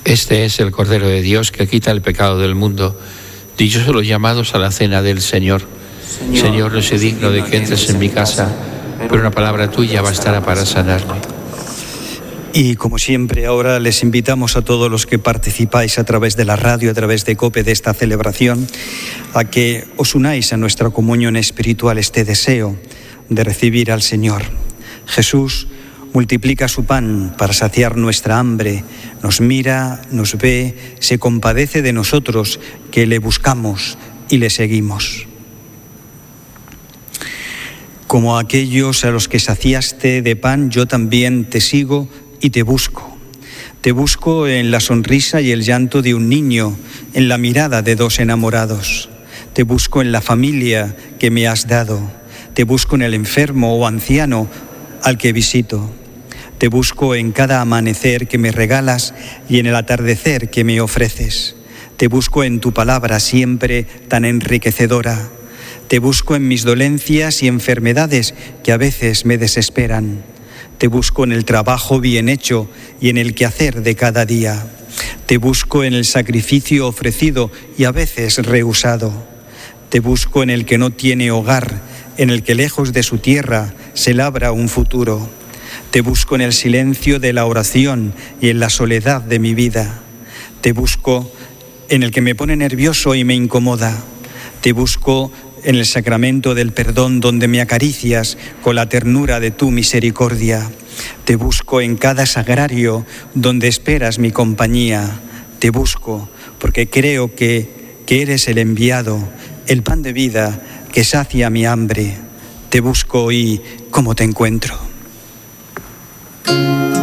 Este es el Cordero de Dios que quita el pecado del mundo. Dichosos los llamados a la cena del Señor. Señor, no soy digno de que entres en mi casa, pero una palabra tuya bastará para sanarme. Y como siempre, ahora les invitamos a todos los que participáis a través de la radio, a través de COPE, de esta celebración, a que os unáis a nuestra comunión espiritual, este deseo de recibir al Señor. Jesús multiplica su pan para saciar nuestra hambre, nos mira, nos ve, se compadece de nosotros que le buscamos y le seguimos. Como aquellos a los que saciaste de pan, yo también te sigo y te busco. Te busco en la sonrisa y el llanto de un niño, en la mirada de dos enamorados. Te busco en la familia que me has dado. Te busco en el enfermo o anciano al que visito. Te busco en cada amanecer que me regalas y en el atardecer que me ofreces. Te busco en tu palabra siempre tan enriquecedora. Te busco en mis dolencias y enfermedades que a veces me desesperan. Te busco en el trabajo bien hecho y en el quehacer de cada día. Te busco en el sacrificio ofrecido y a veces rehusado. Te busco en el que no tiene hogar, en el que lejos de su tierra se labra un futuro. Te busco en el silencio de la oración y en la soledad de mi vida. Te busco en el que me pone nervioso y me incomoda. Te busco en el sacramento del perdón donde me acaricias con la ternura de tu misericordia. Te busco en cada sagrario donde esperas mi compañía. Te busco porque creo que eres el enviado, el pan de vida que sacia mi hambre. Te busco y ¿cómo te encuentro?